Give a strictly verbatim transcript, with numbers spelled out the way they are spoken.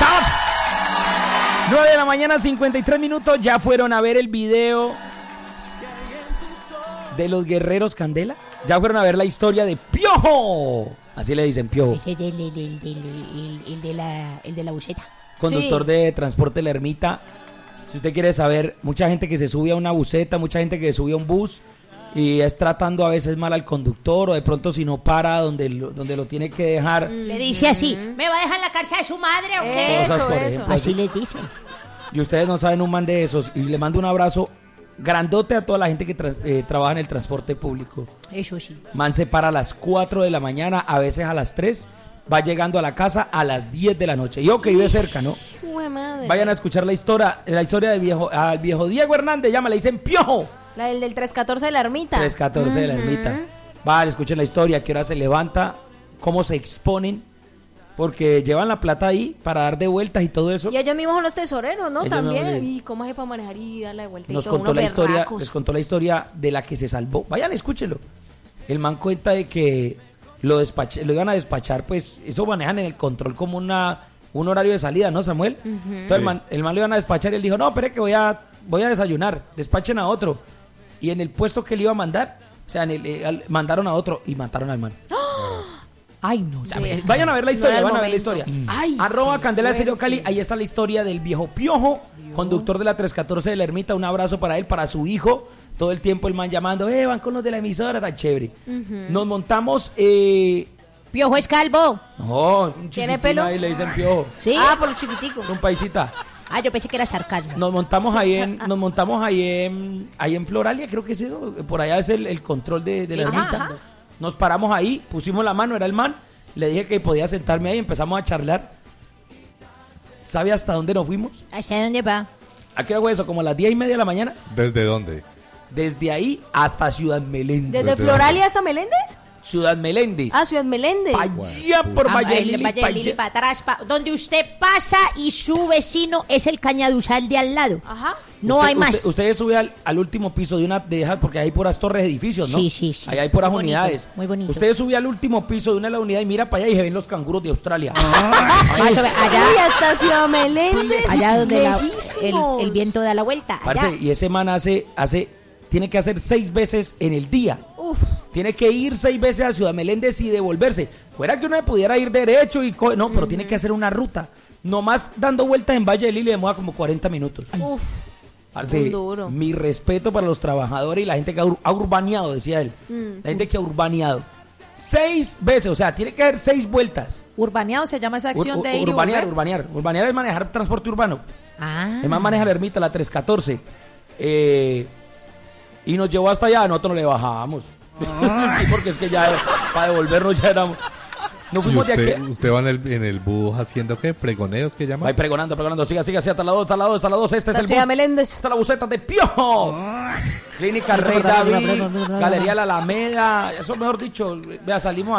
¡Sabs! nueve de la mañana, cincuenta y tres minutos. Ya fueron a ver el video de los guerreros Candela. Ya fueron a ver la historia de Piojo. Así le dicen, Piojo. Ese es el, el, el, el, el, el de la, el de la buseta. Conductor sí. de Transporte La Ermita. Si usted quiere saber, mucha gente que se sube a una buseta, mucha gente que se sube a un bus y es tratando a veces mal al conductor, o de pronto si no para donde lo, donde lo tiene que dejar. Le dice así, ¿me va a dejar en la casa de su madre o qué? Cosas, Eso, por eso. ejemplo, así les dicen. Y ustedes no saben un man de esos. Y le mando un abrazo grandote a toda la gente que tra- eh, trabaja en el transporte público. Eso sí. Man se para a las cuatro de la mañana, a veces a las tres. Va llegando a la casa a las diez de la noche. Yo que vive cerca, ¿no? Madre. Vayan a escuchar la historia, la historia del viejo, al viejo Diego Hernández, llama, le dicen Piojo. La del del tres catorce de la Ermita. tres catorce uh-huh. de la Ermita. Vale, escuchen la historia, qué hora se levanta, cómo se exponen, porque llevan la plata ahí para dar de vueltas y todo eso. Y ellos mismos son los tesoreros, ¿no? Ellos También. mismos, y cómo hace para manejar y darle de vuelta. Nos y todo, contó la historia, berracos. les contó la historia de la que se salvó. Vayan, escúchenlo. El man cuenta de que lo despach- lo iban a despachar, pues eso manejan en el control como una un horario de salida, ¿no, Samuel? Uh-huh. Entonces sí. el, man, el man lo iban a despachar y él dijo, no, espere que voy a voy a desayunar, despachen a otro. Y en el puesto que le iba a mandar, o sea, en el, eh, mandaron a otro y mataron al man. ¡Oh! Ay, no. O sea, vayan a ver la historia, no van a ver la historia. Mm. Ay, Arroba sí, Candela sí, Estéreo Cali, ahí está la historia del viejo Piojo, Dios. Conductor de la tres catorce de la Ermita. Un abrazo para él, para su hijo. Todo el tiempo el man llamando, eh, van con los de la emisora, tan chévere. Uh-huh. Nos montamos... Eh, Piojo es calvo. No, es un ¿Tiene pelo? Ahí le dicen Piojo. ¿Sí? Ah, por el chiquitico. Es un paisita. Ah, yo pensé que era sarcasmo. Nos montamos ahí en, nos montamos ahí en, ahí en Floralia, creo que es eso. Por allá es el, el control de, de la Ajá, Ermita. ajá. Nos paramos ahí, pusimos la mano, era el man. Le dije que podía sentarme ahí, empezamos a charlar. ¿Sabe hasta dónde nos fuimos? ¿Hasta dónde va? ¿A qué hora fue eso? ¿Como a las diez y media de la mañana? ¿Desde dónde? Desde ahí hasta Ciudad Meléndez. ¿Desde Floralia hasta Meléndez? Ciudad Meléndez. Ah, Ciudad Meléndez. Pa' allá por Ah, Valle el Lili, Valle pa' Lili, allá. para atrás, pa- donde usted pasa y su vecino es el cañaduzal de al lado. Ajá. No Usted- hay más. Usted, usted sube al, al último piso de una de esas, porque hay puras torres de edificios, ¿no? Sí, sí, sí. Ahí hay puras Muy bonito, unidades. muy bonito. Usted sube al último piso de una de las unidades y mira para allá y se ven los canguros de Australia. Más o menos, allá, Uy, hasta Ciudad Meléndez. allá donde la- el, lejísimos. el viento da la vuelta. Allá. Parce, y ese man hace, hace, tiene que hacer seis veces en el día. Uf. Tiene que ir seis veces a Ciudad Meléndez y devolverse. Fuera que uno pudiera ir derecho y... Co- no, pero tiene que hacer una ruta. Nomás dando vueltas en Valle de Lili demora como cuarenta minutos. Uf. Parce, Muy duro. mi respeto para los trabajadores y la gente que ha, ur- ha urbaneado, decía él. Mm. La gente que ha urbaneado. Seis veces, o sea, tiene que hacer seis vueltas. Urbaneado se llama esa acción Ur- de ir y urbanear, volver. urbanear. Urbanear es manejar transporte urbano. Ah. El man maneja la Ermita, la tres catorce. Eh, y nos llevó hasta allá, nosotros no le bajamos. Sí, porque es que ya para devolvernos ya éramos... Nos ¿Y fuimos de usted, aquí. usted va en el, en el bus haciendo qué? ¿Pregoneos que llaman? Va pregonando, pregonando. Siga, siga, siga, hasta la dos, hasta la dos, hasta la dos. Este es Hasta el Ciudad bus. Meléndez. Esta es la buseta de Piojo. Clínica Rey David, Galería La Alameda. Eso, mejor dicho, vea, salimos a